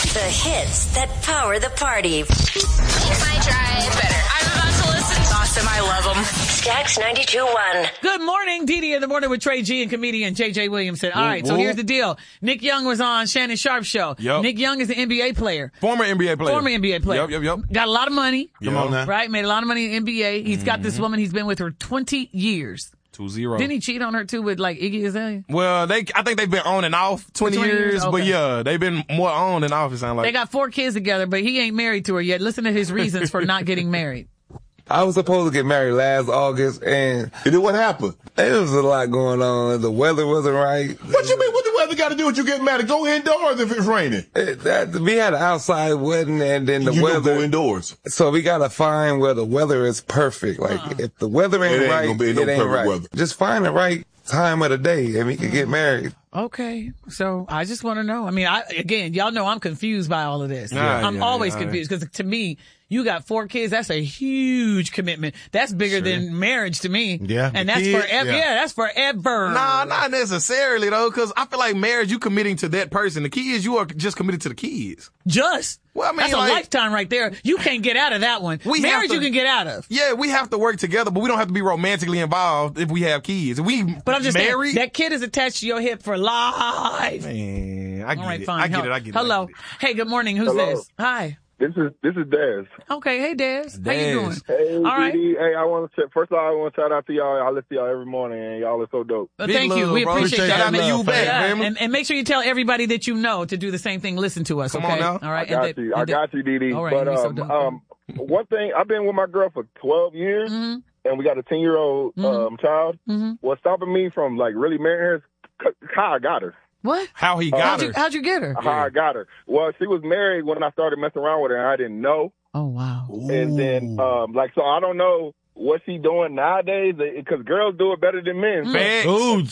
The hits that power the party. Makes my drive better. I'm about to listen. Awesome. I love them. Stacks 92.1. Good morning, Dee in the morning with Trey G and comedian J.J. Williamson. All right, so here's the deal. Nick Young was on Shannon Sharp's show. Yep. Nick Young is an NBA player. Former NBA player. Yep. Got a lot of money. Come on now. Right? Made a lot of money in the NBA. He's got this woman. He's been with her 20 years. 2-0. Didn't he cheat on her, too, with, like, Iggy Azalea? Well, I think they've been on and off 20 years, okay. but yeah, they've been more on and off, it sounds like. They got 4 kids together, but he ain't married to her yet. Listen to his reasons for not getting married. I was supposed to get married last August, and then what happened? There was a lot going on. The weather wasn't right. What you mean? What the weather got to do with you getting married? Go indoors if it's raining. We had an outside wedding, and then the you weather. Go indoors. So we gotta find where the weather is perfect. Like if the weather ain't right, gonna be no it ain't perfect right. weather. Just find the right time of the day, and we can get married. Okay, so I just want to know. I mean, again, y'all know I'm confused by all of this. Yeah, I'm always confused because to me, you got 4 kids. That's a huge commitment. That's bigger than marriage to me. Yeah, and that's kids, forever. Yeah, that's forever. Nah, not necessarily though, because I feel like marriage, you committing to that person. The kids, you are just committed to the kids. Well, I mean, that's a lifetime right there. You can't get out of that one. Marriage, you can get out of. Yeah, we have to work together, but we don't have to be romantically involved if we have kids. If we but I'm just married, saying, that kid is attached to your hip for life. Man, I get All right, it. fine. I get it. Hello. Hey, good morning. Who's this? Hi. This is Dez. Okay, hey Dez. How you doing? Hey, all right. Dee. Hey, first of all, I want to shout out to y'all. I listen to y'all every morning, and y'all are so dope. Thank you. We appreciate that. Shout out to you back, and make sure you tell everybody that you know to do the same thing. Listen to us, Come okay? on now. All right. I got you, Dee. All right. But one thing, I've been with my girl for 12 years, and we got a 10-year-old child. What's stopping me from like really marrying her is how I got her. What? How he got her? How'd you get her? How I got her. Well, she was married when I started messing around with her, and I didn't know. Oh, wow. And then, so I don't know what she doing nowadays, because girls do it better than men. Ooh,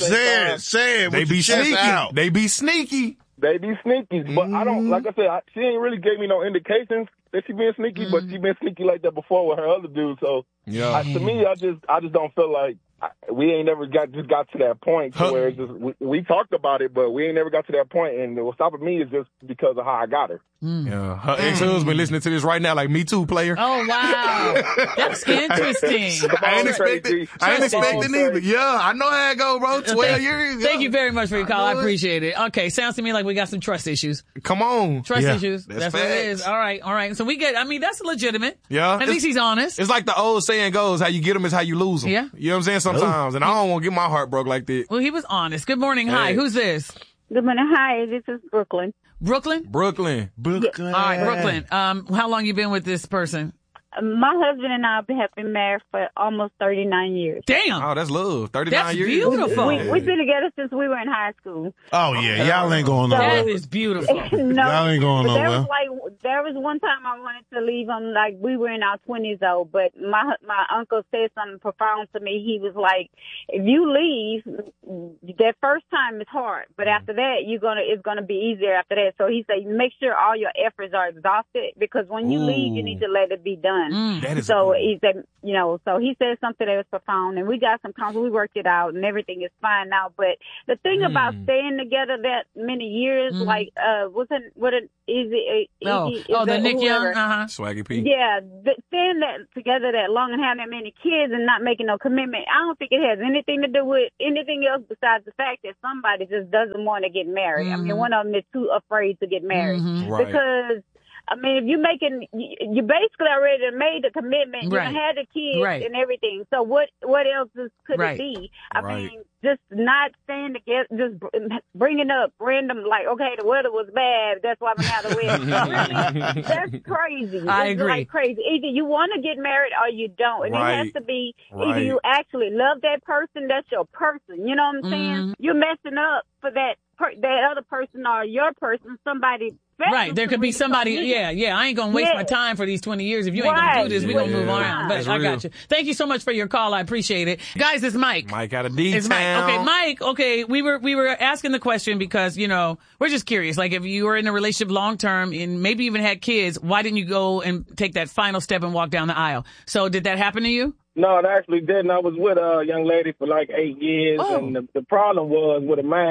say it. They be sneaky. They be sneaky. They be sneaky. But I don't, like I said, she ain't really gave me no indications that she been sneaky, but she been sneaky like that before with her other dudes. So to me, I just don't feel like we ain't never got to that point to where it's just, we talked about it, but we ain't never got to that point. And what's stopping me is just because of how I got her. Yeah, her ex-husband listening to this right now, like Me Too player. Oh wow, that's interesting. I ain't expecting either. Yeah, I know how it go, bro. 12 years. Thank you very much for your call. I appreciate it. Okay, sounds to me like we got some trust issues. Come on, trust issues. That's what it is. facts. All right. So we get. I mean, that's legitimate. Yeah, at least he's honest. It's like the old saying goes: "How you get them is how you lose them." Yeah, you know what I'm saying. Sometimes, and I don't want to get my heart broke like that. Well, he was honest. Good morning. Hi, who's this? Good morning. Hi, this is Brooklyn. Brooklyn. All right, Brooklyn. How long you been with this person? My husband and I have been married for almost 39 years. Damn. Oh, that's love. 39 years. That's beautiful. We've been together since we were in high school. Oh, yeah. Y'all ain't going nowhere. That is beautiful. No, y'all ain't going nowhere. There was one time I wanted to leave him, like we were in our 20s though, but my uncle said something profound to me. He was like, if you leave, that first time is hard, but after that, it's gonna be easier after that. So he said, make sure all your efforts are exhausted, because when you leave, you need to let it be done. So he said, so he said something that was profound, and we got some counsel. We worked it out, and everything is fine now. But the thing about staying together that many years, like, the Nick Young, Swaggy P. Yeah, staying together that long and having that many kids and not making no commitment, I don't think it has anything to do with anything else besides the fact that somebody just doesn't want to get married. I mean, one of them is too afraid to get married. Right. Because, I mean, if you basically already made the commitment, you had the kids and everything. So what else could it be? I mean, just not staying together, just bringing up random, like, okay, the weather was bad, that's why I'm out of the weather. That's crazy. I agree. Like crazy. Either you want to get married or you don't. And it has to be either you actually love that person, that's your person. You know what I'm saying? You're messing up for that other person or your person, somebody. Right, there could be somebody, I ain't going to waste my time for these 20 years. If you ain't going to do this, we're going to move on. But I got you. Thank you so much for your call. I appreciate it. Guys, it's Mike. Mike out of D-Town. It's Mike. Okay, we were asking the question because, we're just curious. Like, if you were in a relationship long term and maybe even had kids, why didn't you go and take that final step and walk down the aisle? So did that happen to you? No, it actually didn't. I was with a young lady for like 8 years, and the problem was with a man.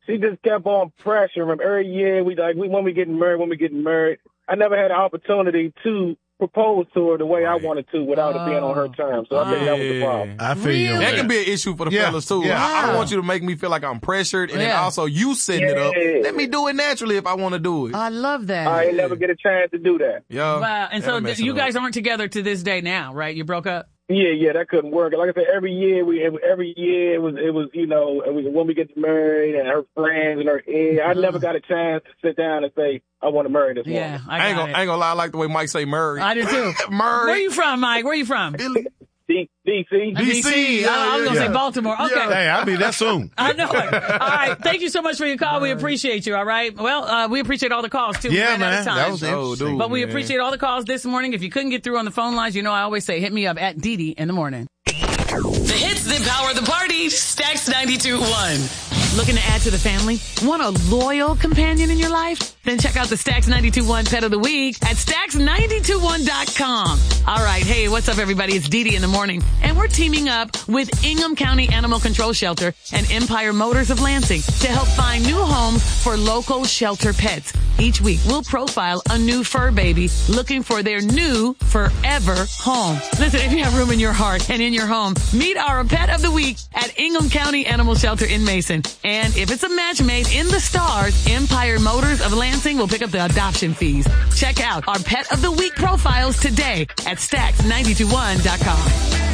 she just kept on pressuring every year. When we getting married. I never had an opportunity to propose to her the way I wanted to without it being on her terms. So I think that was the problem. I feel you. That can be an issue for the fellas too. Yeah. I don't want you to make me feel like I'm pressured, and then also you setting it up. Let me do it naturally if I want to do it. I love that. I ain't never get a chance to do that. Yeah. Wow. And so you guys aren't together to this day now, right? You broke up? Yeah, that couldn't work. Like I said, every year it was when we get married and her friends and I never got a chance to sit down and say I want to marry this woman. Yeah, I ain't gonna lie. I like the way Mike say Murray. I do too. Murray. Where you from, Mike? Where you from? DC. DC. I was going to say Baltimore. Okay. Hey, I'll be there soon. I know it. All right. Thank you so much for your call. We appreciate you. All right. Well, we appreciate all the calls too. Yeah, we ran out of man. time. That was interesting. But we appreciate all the calls this morning. If you couldn't get through on the phone lines, I always say hit me up at Dee in the morning. The hits that power the party. Stax 92.1. Looking to add to the family? Want a loyal companion in your life? Then check out the Stax 92.1 Pet of the Week at Stax921.com. All right. Hey, what's up, everybody? It's Dee in the morning. And we're teaming up with Ingham County Animal Control Shelter and Empire Motors of Lansing to help find new homes for local shelter pets. Each week, we'll profile a new fur baby looking for their new forever home. Listen, if you have room in your heart and in your home, meet our Pet of the Week at Ingham County Animal Shelter in Mason. And if it's a match made in the stars, Empire Motors of Lansing will pick up the adoption fees. Check out our Pet of the Week profiles today at Stax921.com.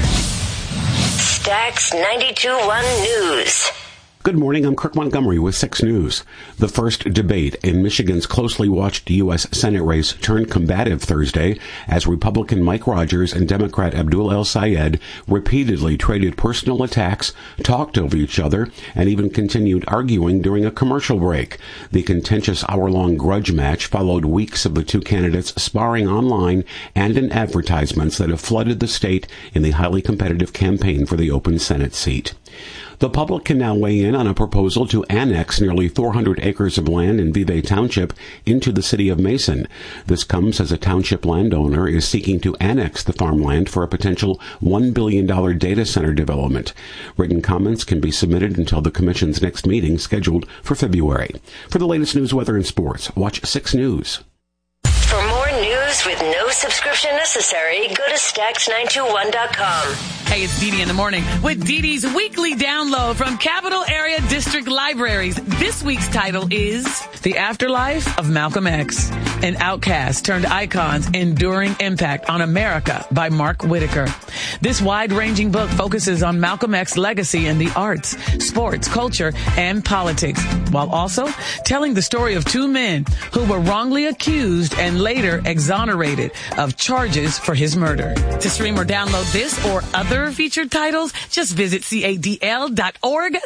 Stax 92.1 News. Good morning, I'm Kirk Montgomery with 6 News. The first debate in Michigan's closely watched U.S. Senate race turned combative Thursday as Republican Mike Rogers and Democrat Abdul El-Sayed repeatedly traded personal attacks, talked over each other, and even continued arguing during a commercial break. The contentious hour-long grudge match followed weeks of the two candidates sparring online and in advertisements that have flooded the state in the highly competitive campaign for the open Senate seat. The public can now weigh in on a proposal to annex nearly 400 acres of land in Vevay Township into the city of Mason. This comes as a township landowner is seeking to annex the farmland for a potential $1 billion data center development. Written comments can be submitted until the Commission's next meeting scheduled for February. For the latest news, weather, and sports, watch 6 News. For more news with no subscription necessary, go to Stax921.com. Hey, it's Dee in the morning with Dee's weekly download from Capital Area District Libraries. This week's title is The Afterlife of Malcolm X, an outcast turned icon's enduring impact on America by Mark Whitaker. This wide-ranging book focuses on Malcolm X's legacy in the arts, sports, culture, and politics, while also telling the story of two men who were wrongly accused and later exonerated of charges for his murder. To stream or download this or other featured titles, just visit cadl.org/.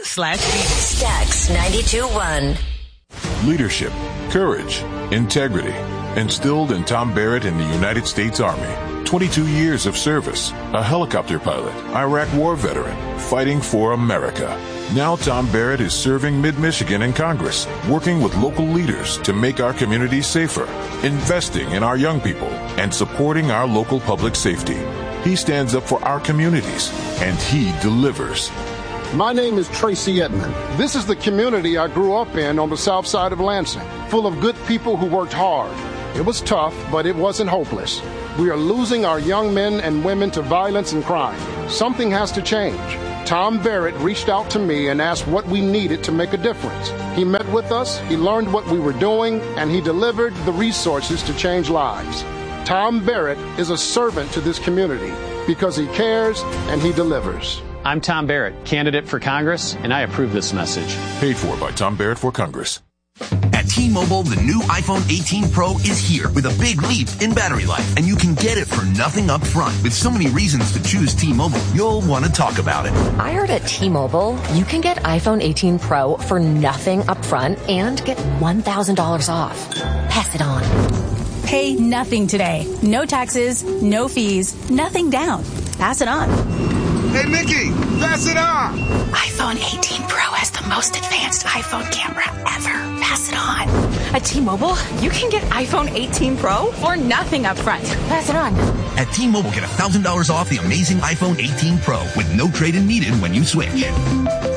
Stax 92.1. Leadership, courage, integrity, instilled in Tom Barrett in the United States Army. 22 years of service, a helicopter pilot, Iraq war veteran, fighting for America. Now Tom Barrett is serving Mid-Michigan in Congress, working with local leaders to make our communities safer, investing in our young people, and supporting our local public safety. He stands up for our communities, and he delivers. My name is Tracy Edmond. This is the community I grew up in on the south side of Lansing, full of good people who worked hard. It was tough, but it wasn't hopeless. We are losing our young men and women to violence and crime. Something has to change. Tom Barrett reached out to me and asked what we needed to make a difference. He met with us, he learned what we were doing, and he delivered the resources to change lives. Tom Barrett is a servant to this community because he cares and he delivers. I'm Tom Barrett, candidate for Congress, and I approve this message. Paid for by Tom Barrett for Congress. At T-Mobile, the new iPhone 18 Pro is here with a big leap in battery life, and you can get it for nothing up front. With so many reasons to choose T-Mobile, you'll want to talk about it. I heard at T-Mobile, you can get iPhone 18 Pro for nothing up front and get $1,000 off. Pass it on. Pay nothing today. No taxes, no fees, nothing down. Pass it on. Hey, Mickey, pass it on. iPhone 18 Pro has the most advanced iPhone camera ever. Pass it on. At T-Mobile, you can get iPhone 18 Pro for nothing up front. Pass it on. At T-Mobile, get $1,000 off the amazing iPhone 18 Pro with no trade-in needed when you switch.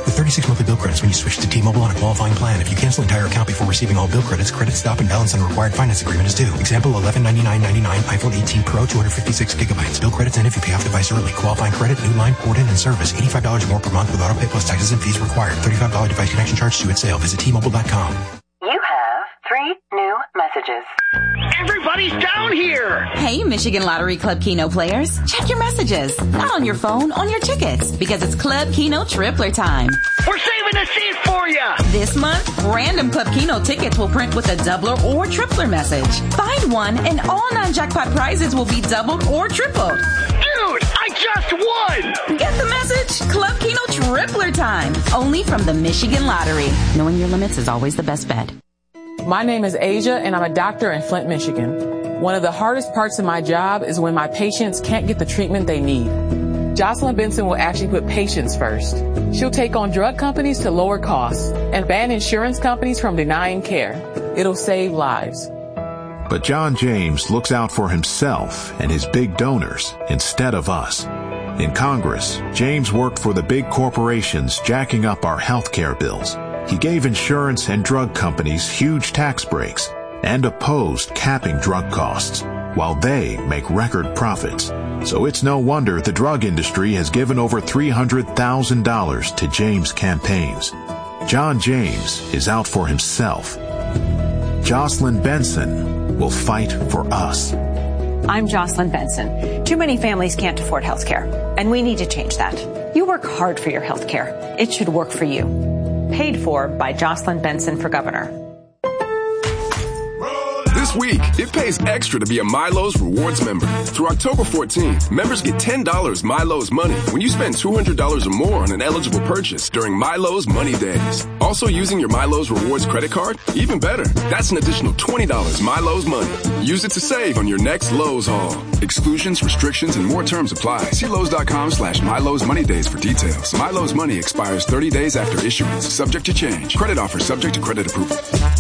with 36 monthly bill credits when you switch to T-Mobile on a qualifying plan. If you cancel entire account before receiving all bill credits, credit stop and balance on required finance agreement is due. Example, $1199.99 iPhone 18 Pro, 256 gigabytes. Bill credits end if you pay off device early. Qualifying credit, new line, port in, and service. $85 or more per month with auto pay plus taxes and fees required. $35 device connection charge due at sale. Visit T-Mobile.com. You have 3 new messages. Everybody's down here! Hey, Michigan Lottery Club Keno players. Check your messages. Not on your phone, on your tickets. Because it's Club Keno Tripler time. We're saving the seat for you! This month, random Club Keno tickets will print with a doubler or tripler message. Find one and all non-jackpot prizes will be doubled or tripled. Dude, I just won! Get the message? Club Keno Tripler time. Only from the Michigan Lottery. Knowing your limits is always the best bet. My name is Asia, and I'm a doctor in Flint, Michigan. One of the hardest parts of my job is when my patients can't get the treatment they need. Jocelyn Benson will actually put patients first. She'll take on drug companies to lower costs and ban insurance companies from denying care. It'll save lives. But John James looks out for himself and his big donors instead of us. In Congress, James worked for the big corporations jacking up our health care bills. He gave insurance and drug companies huge tax breaks and opposed capping drug costs, while they make record profits. So it's no wonder the drug industry has given over $300,000 to James' campaigns. John James is out for himself. Jocelyn Benson will fight for us. I'm Jocelyn Benson. Too many families can't afford health care, and we need to change that. You work hard for your health care. It should work for you. Paid for by Jocelyn Benson for governor. This week, it pays extra to be a Milo's Rewards member. Through October 14th, members get $10 Milo's Money when you spend $200 or more on an eligible purchase during Milo's Money Days. Also using your Milo's Rewards credit card? Even better. That's an additional $20 Milo's Money. Use it to save on your next Lowe's haul. Exclusions, restrictions, and more terms apply. See Lowe's.com/Milo's Money Days for details. Milo's Money expires 30 days after issuance. Subject to change. Credit offer subject to credit approval.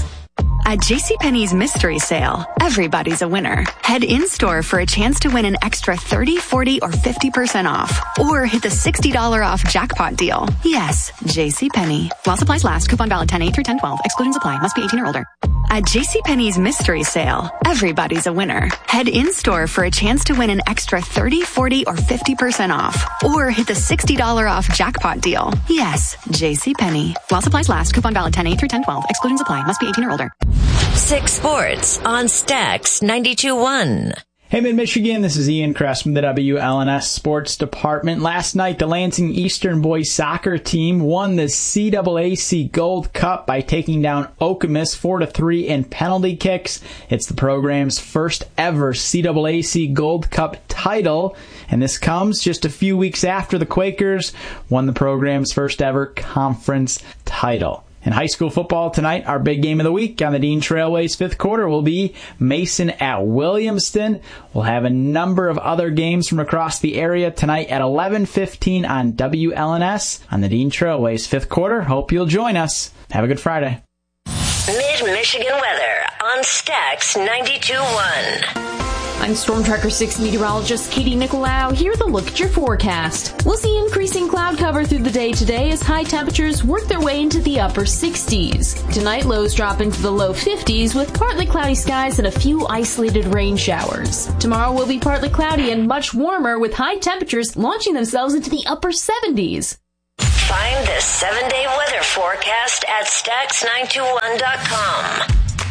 At JCPenney's Mystery Sale, everybody's a winner. Head in-store for a chance to win an extra 30, 40, or 50% off. Or hit the $60 off jackpot deal. Yes, JCPenney. While supplies last, coupon valid 10/8 through 10/12. Exclusions apply. Must be 18 or older. At JCPenney's Mystery Sale, everybody's a winner. Head in-store for a chance to win an extra 30, 40, or 50% off. Or hit the $60 off jackpot deal. Yes, JCPenney. While supplies last, coupon valid 10/8 through 10/12. Exclusions apply. Must be 18 or older. 6 Sports on Stax 92.1. Hey, Mid-Michigan, this is Ian Kress from the WLNS Sports Department. Last night, the Lansing Eastern boys soccer team won the CAAC Gold Cup by taking down Okemos 4-3 in penalty kicks. It's the program's first ever CAAC Gold Cup title, and this comes just a few weeks after the Quakers won the program's first ever conference title. In high school football tonight, our big game of the week on the Dean Trailways fifth quarter will be Mason at Williamston. We'll have a number of other games from across the area tonight at 11:15 on WLNS on the Dean Trailways fifth quarter. Hope you'll join us. Have a good Friday. Mid-Michigan weather on Stax 92.1. I'm Storm Tracker 6 meteorologist Katie Nicolau. Here to look at your forecast. We'll see increasing cloud cover through the day today as high temperatures work their way into the upper 60s. Tonight, lows drop into the low 50s with partly cloudy skies and a few isolated rain showers. Tomorrow will be partly cloudy and much warmer with high temperatures launching themselves into the upper 70s. Find the 7-day weather forecast at Stax921.com.